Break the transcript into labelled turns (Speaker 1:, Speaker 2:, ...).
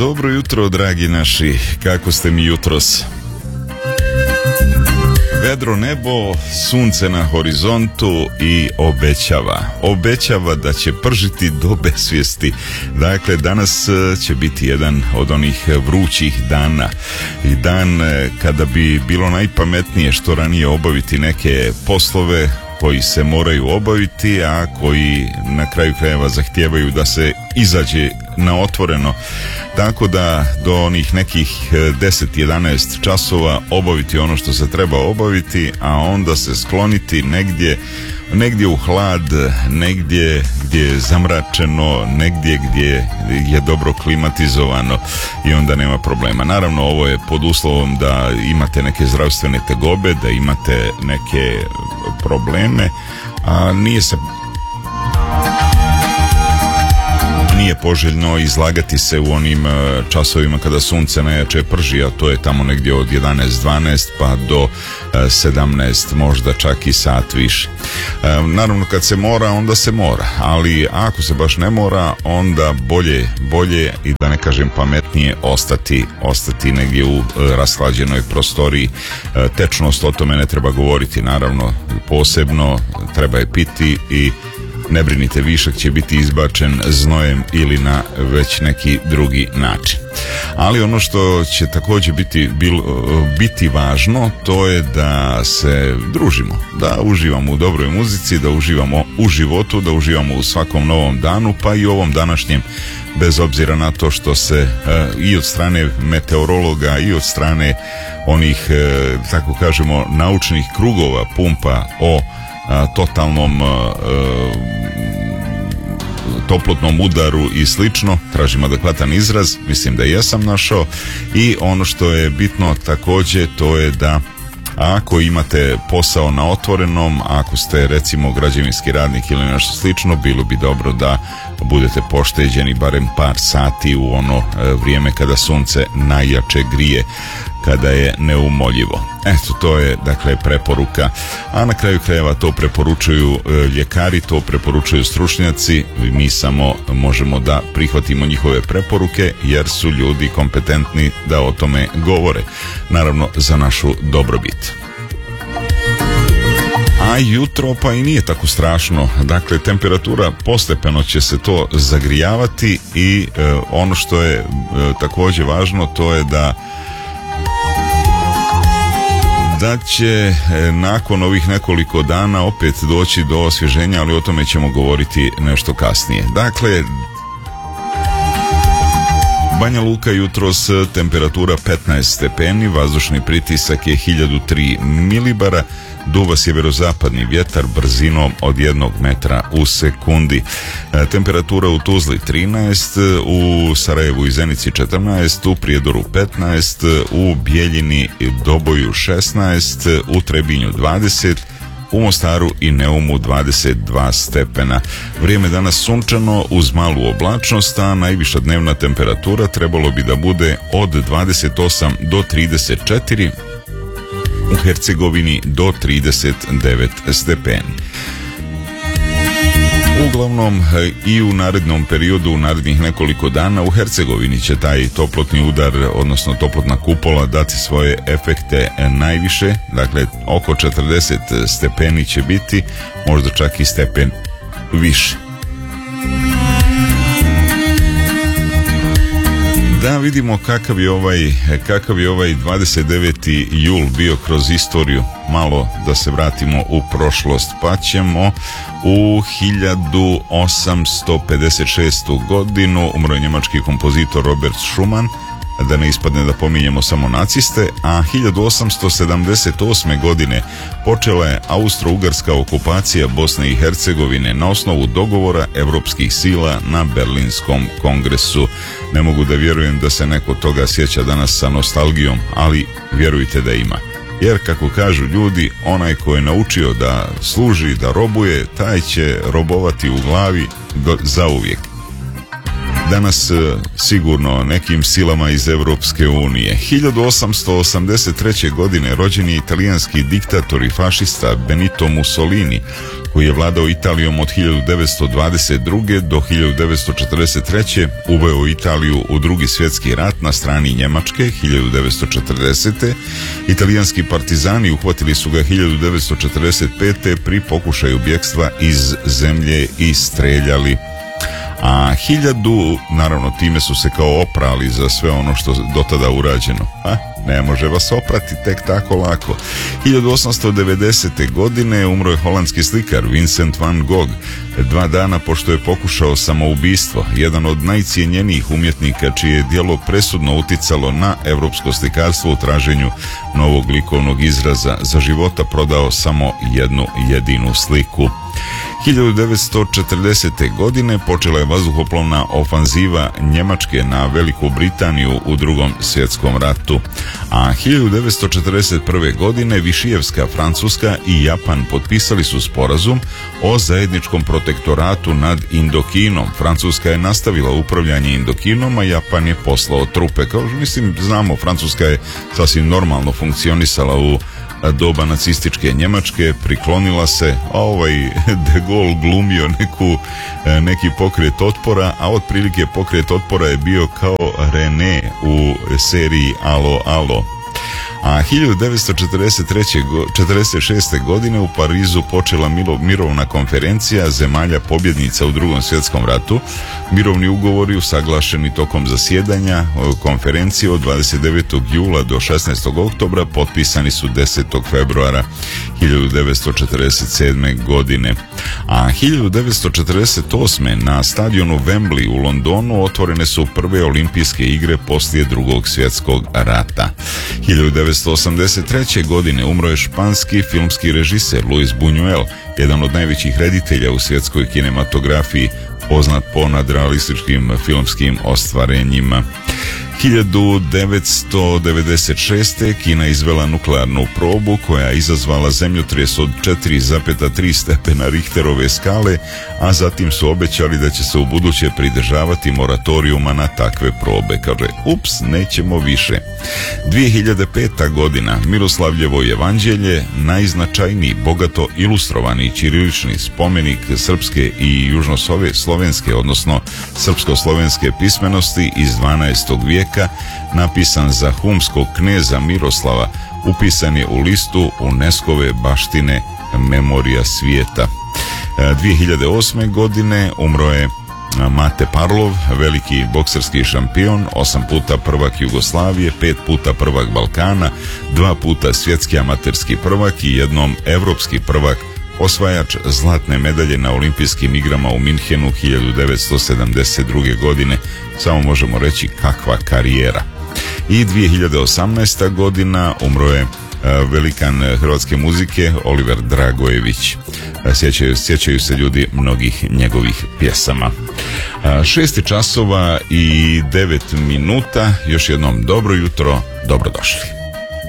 Speaker 1: Dobro jutro, dragi naši, kako ste mi jutros? Vedro nebo, sunce na horizontu i obećava da će pržiti do besvijesti. Dakle, danas će biti jedan od onih vrućih dana i dan kada bi bilo najpametnije što ranije obaviti neke poslove koji se moraju obaviti, a koji na kraju krajeva zahtijevaju da se izađe na otvoreno, tako da do onih nekih 10-11 časova obaviti ono što se treba obaviti, a onda se skloniti negdje u hlad, negdje gdje je zamračeno, negdje gdje je dobro klimatizovano i onda nema problema. Naravno, ovo je pod uslovom da imate neke zdravstvene tegobe, da imate neke probleme, a nije poželjno izlagati se u onim časovima kada sunce najjače prži, a to je tamo negdje od 11-12 pa do 17, možda čak i sat više. Naravno, kad se mora, onda se mora, ali ako se baš ne mora, onda bolje i da ne kažem pametnije ostati negdje u rashlađenoj prostoriji. Tečnost, o tome ne treba govoriti, naravno, posebno treba je piti i ne brinite, višak će biti izbačen znojem ili na već neki drugi način. Ali ono što će također biti važno, to je da se družimo, da uživamo u dobroj muzici, da uživamo u životu, da uživamo u svakom novom danu, pa i ovom današnjem, bez obzira na to što se i od strane meteorologa i od strane onih, tako kažemo, naučnih krugova pumpa o totalnom toplotnom udaru i slično. Tražim adekvatan izraz, mislim da jesam našao. I ono što je bitno također, to je da ako imate posao na otvorenom, ako ste recimo građevinski radnik ili nešto slično, bilo bi dobro da budete pošteđeni barem par sati u ono vrijeme kada sunce najjače grije, kada je neumoljivo. Eto, to je dakle preporuka, a na kraju krajeva to preporučuju ljekari, to preporučuju stručnjaci, mi samo možemo da prihvatimo njihove preporuke jer su ljudi kompetentni da o tome govore, naravno za našu dobrobit. A jutro pa i nije tako strašno, dakle temperatura postepeno će se to zagrijavati i ono što je također važno, to je da će nakon ovih nekoliko dana opet doći do osvježenja, ali o tome ćemo govoriti nešto kasnije. Dakle, Banja Luka jutros, temperatura 15 stepeni, vazdušni pritisak je 1003 milibara, duva sjeverozapadni vjetar brzinom od 1 metra u sekundi. Temperatura u Tuzli 13, u Sarajevu i Zenici 14, u Prijedoru 15, u Bijeljini i Doboju 16, u Trebinju 20, u Mostaru i Neumu 22 stepena. Vrijeme danas sunčano uz malu oblačnost, a najviša dnevna temperatura trebalo bi da bude od 28 do 34, u Hercegovini do 39 stepeni. Uglavnom i u narednom periodu, u narednih nekoliko dana, u Hercegovini će taj toplotni udar, odnosno toplotna kupola dati svoje efekte najviše, dakle oko 40 stepeni će biti, možda čak i stepen više. Da vidimo kakav je ovaj 29. jul bio kroz istoriju. Malo da se vratimo u prošlost, pa ćemo u 1856. godinu umro je njemački kompozitor Robert Schumann, da ne ispadne da pominjemo samo naciste, a 1878. godine počela je austro-ugarska okupacija Bosne i Hercegovine na osnovu dogovora evropskih sila na Berlinskom kongresu. Ne mogu da vjerujem da se neko toga sjeća danas sa nostalgijom, ali vjerujte da ima. Jer kako kažu ljudi, onaj ko je naučio da služi, da robuje, taj će robovati u glavi zauvijek. danas sigurno nekim silama iz Europske unije. 1883. godine rođen je italijanski diktator i fašista Benito Mussolini, koji je vladao Italijom od 1922. do 1943. uveo Italiju u Drugi svjetski rat na strani Njemačke 1940. Italijanski partizani uhvatili su ga 1945. pri pokušaju bjegstva iz zemlje i streljali. A 1000, naravno time su se kao oprali za sve ono što do tada urađeno. Ne može vas oprati tek tako lako. 1890. godine umro je holandski slikar Vincent van Gogh, 2 dana pošto je pokušao samoubistvo. Jedan od najcijenjenijih umjetnika čije je djelo presudno uticalo na europsko slikarstvo u traženju novog likovnog izraza. Za života prodao samo jednu jedinu sliku. 1940. godine počela je vazduhoplovna ofanziva Njemačke na Veliku Britaniju u Drugom svjetskom ratu, a 1941. godine Višijevska Francuska i Japan potpisali su sporazum o zajedničkom protektoratu nad Indokinom. Francuska je nastavila upravljanje Indokinom, a Japan je poslao trupe. Kao znamo, Francuska je sasvim normalno funkcionisala u doba nacističke Njemačke, priklonila se, a de Gaulle glumio neki pokret otpora, a otprilike pokret otpora je bio kao René u seriji Alo, alo. A 1946. godine u Parizu počela mirovna konferencija zemalja pobjednica u Drugom svjetskom ratu. Mirovni ugovori usaglašeni tokom zasjedanja konferencije od 29. jula do 16. oktobra potpisani su 10. februara 1947. godine. A 1948. na stadionu Wembley u Londonu otvorene su prve olimpijske igre poslije Drugog svjetskog rata. 1983. godine umro je španski filmski režiser Luis Buñuel, jedan od najvećih reditelja u svjetskoj kinematografiji, poznat po nadrealističkim filmskim ostvarenjima. 1996. Kina izvela nuklearnu probu koja je izazvala zemljotres od 4,3 stepena Richterove skale, a zatim su obećali da će se u buduće pridržavati moratorijuma na takve probe. Kaže, ups, nećemo više. 2005. godina, Miroslavljevo evanđelje, najznačajniji, bogato ilustrovani ćirilični spomenik srpske i južnoslovenske, odnosno srpsko-slovenske pismenosti iz 12. vijeka, napisan za humskog kneza Miroslava, upisan je u listu UNESCO-ve baštine Memorija svijeta. 2008. godine umro je Mate Parlov, veliki bokserski šampion, 8 puta prvak Jugoslavije, 5 puta prvak Balkana, 2 puta svjetski amaterski prvak i jednom evropski prvak, osvajač zlatne medalje na olimpijskim igrama u Minhenu 1972. godine. Samo možemo reći kakva karijera. I 2018. godina umro je velikan hrvatske muzike Oliver Dragojević. Sjećaju se ljudi mnogih njegovih pjesama. 6 časova i 9 minuta. Još jednom dobro jutro, dobrodošli.